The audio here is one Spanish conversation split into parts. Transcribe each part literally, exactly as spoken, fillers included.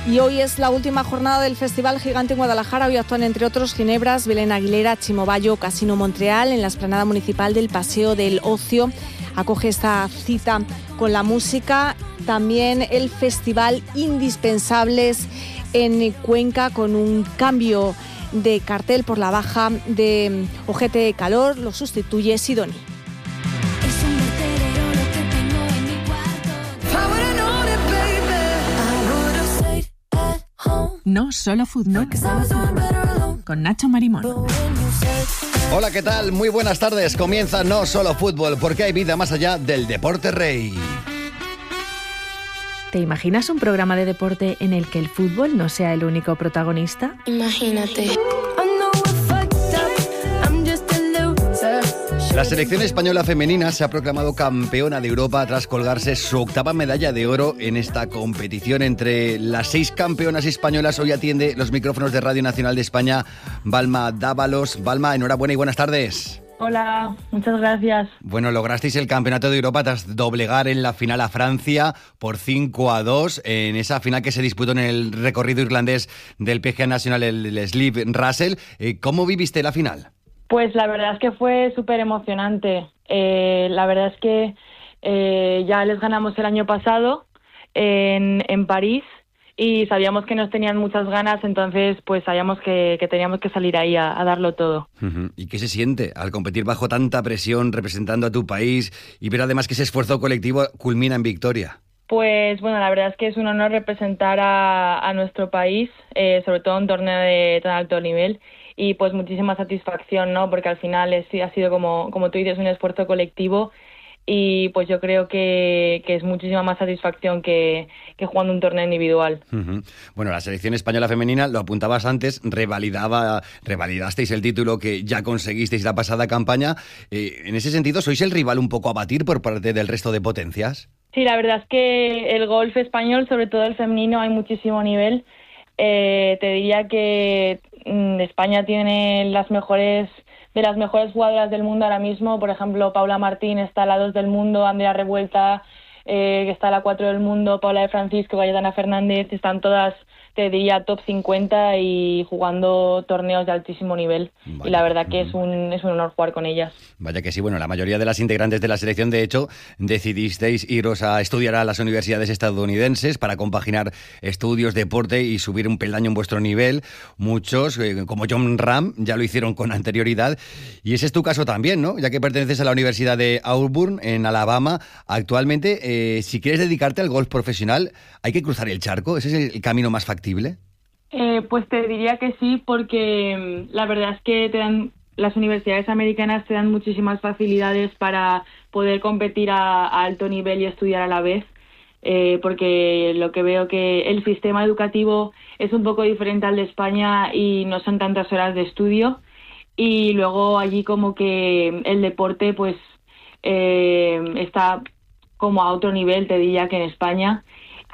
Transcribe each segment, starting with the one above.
Y hoy es la última jornada del Festival Gigante en Guadalajara. Hoy actúan, entre otros, Ginebras, Belén Aguilera, Chimo Bayo, Casino Montreal. En la explanada municipal del Paseo del Ocio acoge esta cita con la música. También el Festival Indispensables en Cuenca, con un cambio de cartel por la baja de Ojete Calor. Lo sustituye Sidoni. No solo fútbol, con Nacho Marimón. Hola, ¿qué tal? Muy buenas tardes. Comienza No Solo Fútbol, porque hay vida más allá del deporte rey. ¿Te imaginas un programa de deporte en el que el fútbol no sea el único protagonista? Imagínate. La selección española femenina se ha proclamado campeona de Europa tras colgarse su octava medalla de oro en esta competición. Entre las seis campeonas españolas hoy atiende los micrófonos de Radio Nacional de España Balma Dávalos. Balma, enhorabuena y buenas tardes. Hola, muchas gracias. Bueno, lograsteis el campeonato de Europa tras doblegar en la final a Francia por cinco a dos en esa final que se disputó en el recorrido irlandés del P G A Nacional, el Slieve Russell. ¿Cómo viviste la final? Pues la verdad es que fue súper emocionante. Eh, la verdad es que eh, ya les ganamos el año pasado en, en París y sabíamos que nos tenían muchas ganas, entonces pues sabíamos que, que teníamos que salir ahí a, a darlo todo. Uh-huh. ¿Y qué se siente al competir bajo tanta presión, representando a tu país y ver además que ese esfuerzo colectivo culmina en victoria? Pues bueno, la verdad es que es un honor representar a, a nuestro país, eh, sobre todo en un torneo de tan alto nivel. Y pues muchísima satisfacción, ¿no? Porque al final es, ha sido, como, como tú dices, un esfuerzo colectivo y pues yo creo que, que es muchísima más satisfacción que, que jugando un torneo individual. Uh-huh. Bueno, la selección española femenina, lo apuntabas antes, revalidaba, revalidasteis el título que ya conseguisteis la pasada campaña. Eh, en ese sentido, ¿sois el rival un poco a batir por parte del resto de potencias? Sí, la verdad es que el golf español, sobre todo el femenino, hay muchísimo nivel. Eh, te diría que mm, España tiene las mejores de las mejores jugadoras del mundo ahora mismo. Por ejemplo, Paula Martín está a la dos del mundo, Andrea Revuelta, eh, que está a la cuatro del mundo, Paula de Francisco, Cayetana Fernández, están todas, te diría, top cincuenta y jugando torneos de altísimo nivel. Vaya. Y la verdad que es un, es un honor jugar con ellas. Vaya que sí, bueno, la mayoría de las integrantes de la selección, de hecho, decidisteis iros a estudiar a las universidades estadounidenses para compaginar estudios, deporte y subir un peldaño en vuestro nivel. Muchos, eh, como Jon Rahm, ya lo hicieron con anterioridad. Y ese es tu caso también, ¿no? Ya que perteneces a la Universidad de Auburn, en Alabama. Actualmente, eh, si quieres dedicarte al golf profesional, hay que cruzar el charco. ¿Ese es el camino más factible? Eh, pues te diría que sí, porque la verdad es que te dan, las universidades americanas te dan muchísimas facilidades para poder competir a, a alto nivel y estudiar a la vez, eh, porque lo que veo que el sistema educativo es un poco diferente al de España y no son tantas horas de estudio, y luego allí como que el deporte pues eh, está como a otro nivel, te diría, que en España.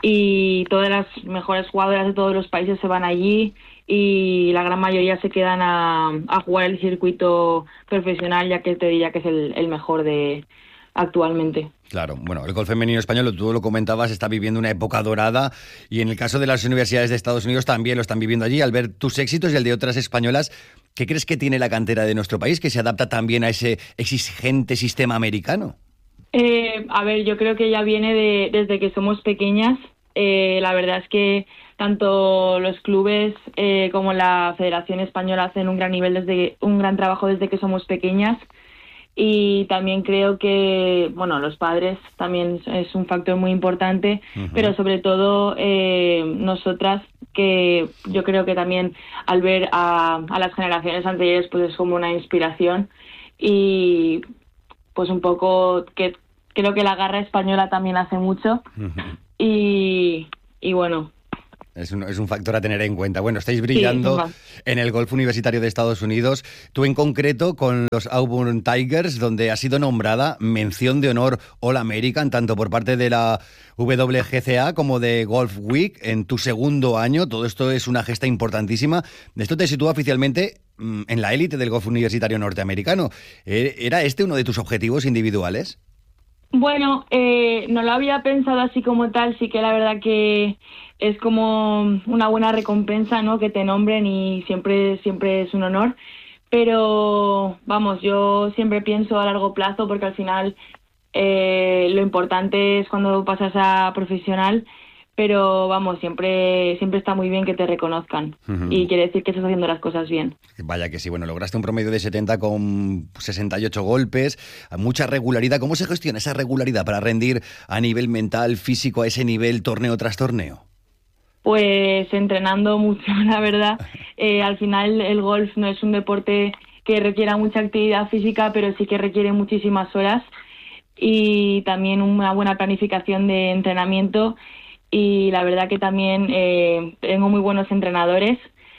Y todas las mejores jugadoras de todos los países se van allí y la gran mayoría se quedan a, a jugar el circuito profesional, ya que te diría que es el, el mejor de actualmente. Claro, bueno, el golf femenino español, tú lo comentabas, está viviendo una época dorada y en el caso de las universidades de Estados Unidos también lo están viviendo allí. Al ver tus éxitos y el de otras españolas, ¿qué crees que tiene la cantera de nuestro país que se adapta también a ese exigente sistema americano? Eh, a ver, yo creo que ya viene de, desde que somos pequeñas. Eh, la verdad es que tanto los clubes eh, como la Federación Española hacen un gran nivel desde un gran trabajo desde que somos pequeñas, y también creo que bueno, los padres también es un factor muy importante. Uh-huh. Pero sobre todo eh, nosotras, que yo creo que también al ver a, a las generaciones anteriores pues es como una inspiración, y pues un poco que creo que la garra española también hace mucho. Uh-huh. y, y bueno, Es un, es un factor a tener en cuenta. Bueno, estáis brillando sí, en el golf universitario de Estados Unidos. Tú en concreto con los Auburn Tigers, donde has sido nombrada mención de honor All American, tanto por parte de la W G C A como de Golf Week, en tu segundo año. Todo esto es una gesta importantísima. Esto te sitúa oficialmente en la élite del golf universitario norteamericano. ¿Era este uno de tus objetivos individuales? Bueno, eh, no lo había pensado así como tal, sí que la verdad que es como una buena recompensa, ¿no? Que te nombren y siempre, siempre es un honor. Pero vamos, yo siempre pienso a largo plazo porque al final eh, lo importante es cuando pasas a profesional, pero vamos, siempre, siempre está muy bien que te reconozcan Uh-huh. y quiere decir que estás haciendo las cosas bien. Vaya que sí, bueno, lograste un promedio de setenta con sesenta y ocho golpes, mucha regularidad. ¿Cómo se gestiona esa regularidad para rendir a nivel mental, físico, a ese nivel, torneo tras torneo? Pues entrenando mucho, la verdad. Eh, al final el golf no es un deporte que requiera mucha actividad física, pero sí que requiere muchísimas horas y también una buena planificación de entrenamiento. Y la verdad que también eh, tengo muy buenos entrenadores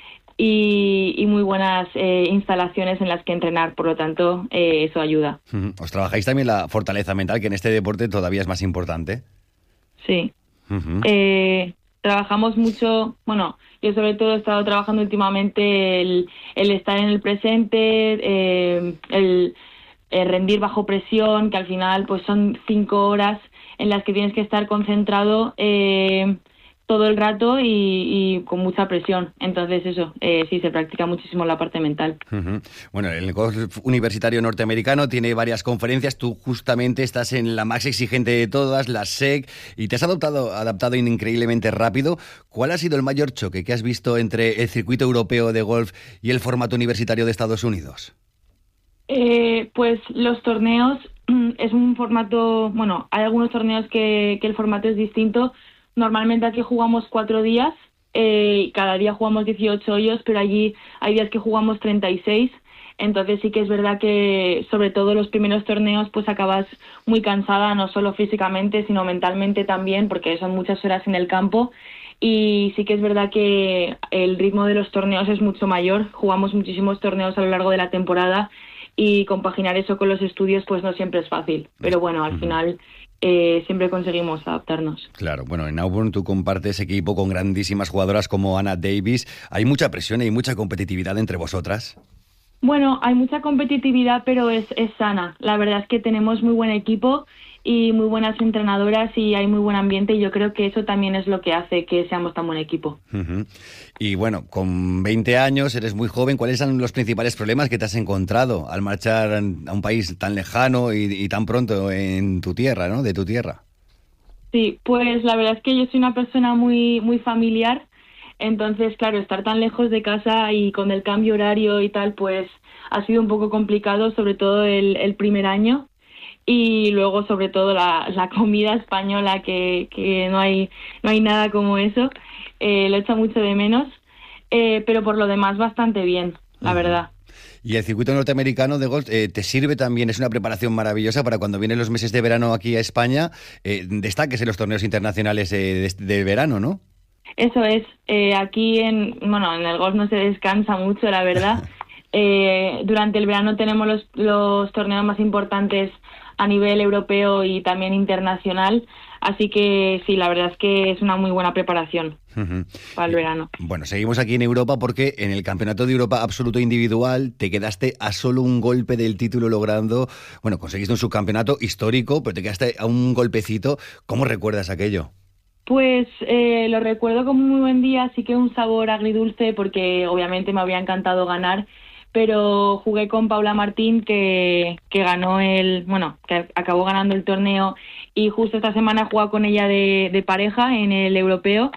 y, y muy buenas eh, instalaciones en las que entrenar, por lo tanto eh, eso ayuda. Uh-huh. ¿Os trabajáis también la fortaleza mental, que en este deporte todavía es más importante? Sí. Uh-huh. Eh, trabajamos mucho, bueno, yo sobre todo he estado trabajando últimamente el, el estar en el presente, eh, el, el rendir bajo presión, que al final pues son cinco horas en las que tienes que estar concentrado eh, todo el rato y, y con mucha presión. Entonces eso, eh, sí, se practica muchísimo la parte mental. Uh-huh. Bueno, el golf universitario norteamericano tiene varias conferencias. Tú justamente estás en la más exigente de todas, la S E C, y te has adaptado, adaptado increíblemente rápido. ¿Cuál ha sido el mayor choque que has visto entre el circuito europeo de golf y el formato universitario de Estados Unidos? Eh, pues los torneos es un formato, bueno, hay algunos torneos que, que el formato es distinto. Normalmente aquí jugamos cuatro días, eh, y cada día jugamos dieciocho hoyos, pero allí hay días que jugamos treinta y seis. Entonces sí que es verdad que sobre todo los primeros torneos pues acabas muy cansada, no solo físicamente, sino mentalmente también, porque son muchas horas en el campo. Y sí que es verdad que el ritmo de los torneos es mucho mayor. Jugamos muchísimos torneos a lo largo de la temporada y compaginar eso con los estudios pues no siempre es fácil. Pero bueno, al final eh, siempre conseguimos adaptarnos. Claro, bueno, en Auburn tú compartes equipo con grandísimas jugadoras como Anna Davis. ¿Hay mucha presión y hay mucha competitividad entre vosotras? Bueno, hay mucha competitividad, pero es, es sana. La verdad es que tenemos muy buen equipo y muy buenas entrenadoras y hay muy buen ambiente, y yo creo que eso también es lo que hace que seamos tan buen equipo. Uh-huh. Y bueno, con veinte años, eres muy joven. ¿Cuáles son los principales problemas que te has encontrado al marchar a un país tan lejano y, y tan pronto en tu tierra, ¿no? De tu tierra. Sí, pues la verdad es que yo soy una persona muy, muy familiar. Entonces, claro, estar tan lejos de casa y con el cambio horario y tal, pues ha sido un poco complicado, sobre todo el, el primer año. Y luego, sobre todo, la, la comida española, que, que no hay no hay nada como eso. Eh, lo echo mucho de menos. Eh, pero por lo demás, bastante bien, la uh-huh. verdad. Y el circuito norteamericano de golf eh, te sirve también, es una preparación maravillosa para cuando vienen los meses de verano aquí a España, eh, destaques en los torneos internacionales eh, de, de verano, ¿no? Eso es. Eh, aquí, en bueno, en el golf no se descansa mucho, la verdad. Eh, durante el verano tenemos los, los torneos más importantes a nivel europeo y también internacional, así que sí, la verdad es que es una muy buena preparación uh-huh. para el verano. Bueno, seguimos aquí en Europa porque en el Campeonato de Europa Absoluto Individual te quedaste a solo un golpe del título, logrando, bueno, conseguiste un subcampeonato histórico, pero te quedaste a un golpecito. ¿Cómo recuerdas aquello? Pues eh, lo recuerdo como un muy buen día, así que un sabor agridulce porque obviamente me habría encantado ganar, pero jugué con Paula Martín, que, que ganó el, bueno, que acabó ganando el torneo, y justo esta semana he jugado con ella de, de pareja en el europeo,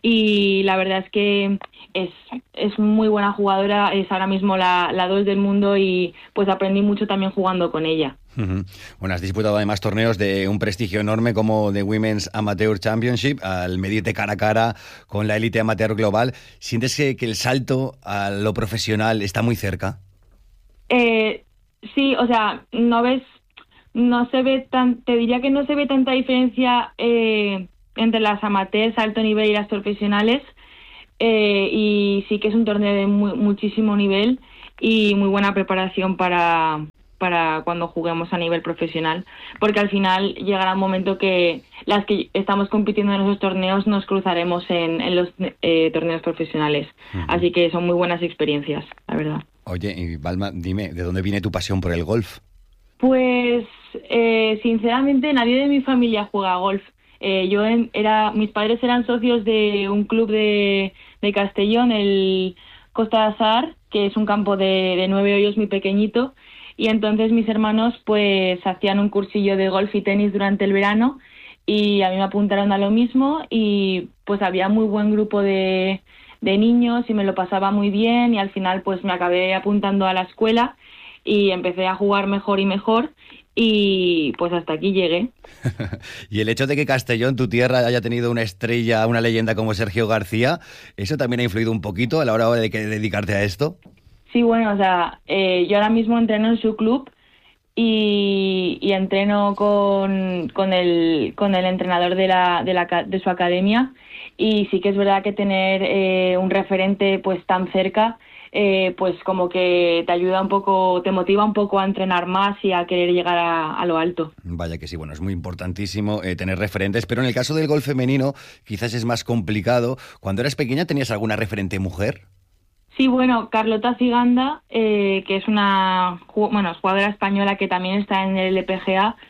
y la verdad es que es, es muy buena jugadora, es ahora mismo la, la dos del mundo, y pues aprendí mucho también jugando con ella. Uh-huh. Bueno, has disputado además torneos de un prestigio enorme como The Women's Amateur Championship, al medirte cara a cara con la élite amateur global. ¿Sientes que, que el salto a lo profesional está muy cerca? Eh, sí, o sea, no ves, no se ve tan, te diría que no se ve tanta diferencia eh, entre las amateurs, alto nivel, y las profesionales, eh, y sí que es un torneo de muy, muchísimo nivel y muy buena preparación para... para cuando juguemos a nivel profesional, porque al final llegará un momento que las que estamos compitiendo en esos torneos nos cruzaremos en, en los eh, torneos profesionales. Uh-huh. Así que son muy buenas experiencias, la verdad. Oye, y Balma, dime, ¿de dónde viene tu pasión por el golf? Pues eh, sinceramente nadie de mi familia juega a golf. Eh, yo en, era, mis padres eran socios de un club de, de Castellón, el Costa de Azahar, que es un campo de, de nueve hoyos muy pequeñito, y entonces mis hermanos pues hacían un cursillo de golf y tenis durante el verano y a mí me apuntaron a lo mismo y pues había muy buen grupo de, de niños y me lo pasaba muy bien y al final pues me acabé apuntando a la escuela y empecé a jugar mejor y mejor y pues hasta aquí llegué. Y el hecho de que Castellón, tu tierra, haya tenido una estrella, una leyenda como Sergio García, ¿eso también ha influido un poquito a la hora de que dedicarte a esto? Sí, bueno, o sea, eh, yo ahora mismo entreno en su club y, y entreno con, con, el, con el entrenador de, la, de, la, de su academia y sí que es verdad que tener eh, un referente pues tan cerca Eh, pues como que te ayuda un poco, te motiva un poco a entrenar más y a querer llegar a, a lo alto. Vaya que sí, bueno, es muy importantísimo eh, tener referentes, pero en el caso del golf femenino quizás es más complicado. Cuando eras pequeña, ¿tenías alguna referente mujer? Sí, bueno, Carlota Ciganda, eh, que es una bueno, jugadora española que también está en el L P G A,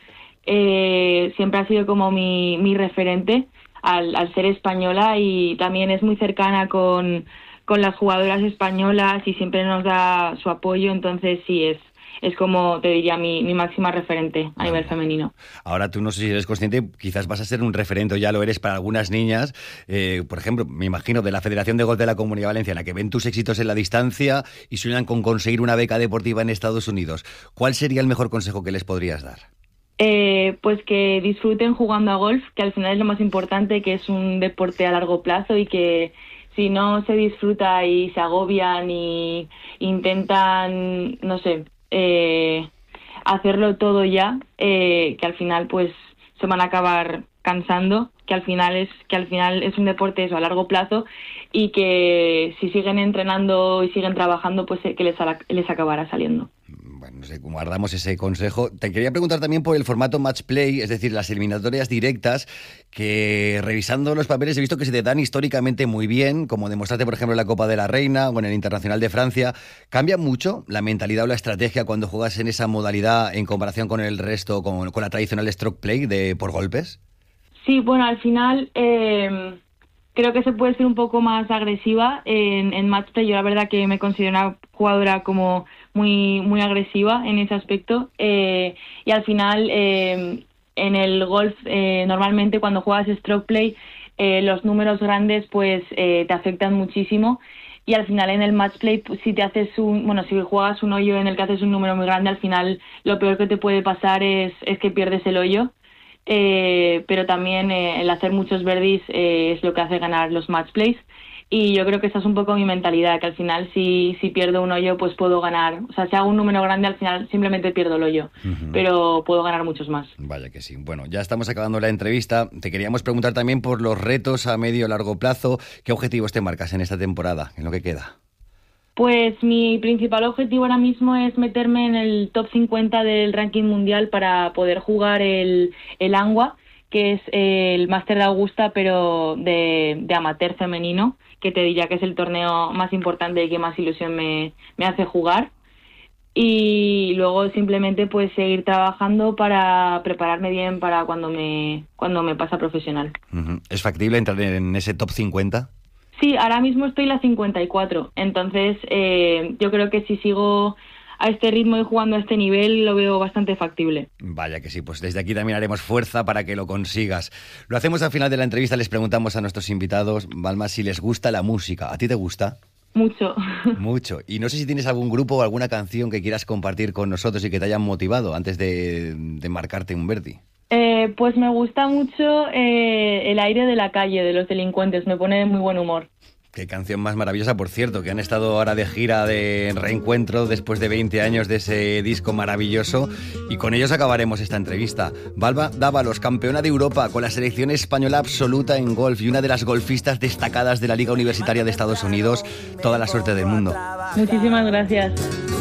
eh, siempre ha sido como mi, mi referente al, al ser española y también es muy cercana con... con las jugadoras españolas y siempre nos da su apoyo, entonces sí, es es como te diría mi, mi máxima referente a nivel femenino. Ahora tú no sé si eres consciente, quizás vas a ser un referente o ya lo eres para algunas niñas, eh, por ejemplo, me imagino de la Federación de Golf de la Comunidad Valenciana, que ven tus éxitos en la distancia y sueñan con conseguir una beca deportiva en Estados Unidos. ¿Cuál sería el mejor consejo que les podrías dar? Eh, pues que disfruten jugando a golf, que al final es lo más importante, que es un deporte a largo plazo y que si no se disfruta y se agobian y intentan, no sé, eh, hacerlo todo ya, eh, que al final pues se van a acabar cansando, que al final es que al final es un deporte eso a largo plazo y que si siguen entrenando y siguen trabajando pues que les, les acabará saliendo. Bueno, no sé, guardamos ese consejo. Te quería preguntar también por el formato match play, es decir, las eliminatorias directas, que revisando los papeles he visto que se te dan históricamente muy bien, como demostraste, por ejemplo, en la Copa de la Reina o en el Internacional de Francia. ¿Cambia mucho la mentalidad o la estrategia cuando juegas en esa modalidad en comparación con el resto, con, con la tradicional stroke play de por golpes? Sí, bueno, al final eh, creo que se puede ser un poco más agresiva en, en match play. Yo la verdad que me considero una jugadora como muy muy agresiva en ese aspecto eh, y al final eh, en el golf eh, normalmente cuando juegas stroke play eh, los números grandes pues eh, te afectan muchísimo y al final en el match play pues, si te haces un bueno si juegas un hoyo en el que haces un número muy grande al final lo peor que te puede pasar es, es que pierdes el hoyo. Eh, pero también eh, el hacer muchos birdies eh, es lo que hace ganar los match plays y yo creo que esa es un poco mi mentalidad, que al final si, si pierdo un hoyo pues puedo ganar, o sea si hago un número grande al final simplemente pierdo el hoyo, uh-huh. pero puedo ganar muchos más. Vaya que sí. Bueno, ya estamos acabando la entrevista, te queríamos preguntar también por los retos a medio o largo plazo. ¿Qué objetivos te marcas en esta temporada, en lo que queda? Pues mi principal objetivo ahora mismo es meterme en el top cincuenta del ranking mundial para poder jugar el, el ANWA, que es el Máster de Augusta, pero de, de amateur femenino, que te diría que es el torneo más importante y que más ilusión me, me hace jugar. Y luego simplemente pues seguir trabajando para prepararme bien para cuando me, cuando me pase a profesional. ¿Es factible entrar en ese top cincuenta? Sí, ahora mismo estoy en la cincuenta y cuatro, entonces eh, yo creo que si sigo a este ritmo y jugando a este nivel lo veo bastante factible. Vaya que sí, pues desde aquí también haremos fuerza para que lo consigas. Lo hacemos al final de la entrevista, les preguntamos a nuestros invitados, Balma, si les gusta la música. ¿A ti te gusta? Mucho. Mucho. Y no sé si tienes algún grupo o alguna canción que quieras compartir con nosotros y que te hayan motivado antes de, de marcarte un birdie. Eh, pues me gusta mucho eh, El aire de la calle, de Los Delincuentes, me pone de muy buen humor. Qué canción más maravillosa, por cierto, que han estado ahora de gira de reencuentro después de veinte años de ese disco maravilloso y con ellos acabaremos esta entrevista. Balma Dávalos, campeona de Europa con la selección española absoluta en golf y una de las golfistas destacadas de la Liga Universitaria de Estados Unidos. Toda la suerte del mundo. Muchísimas gracias.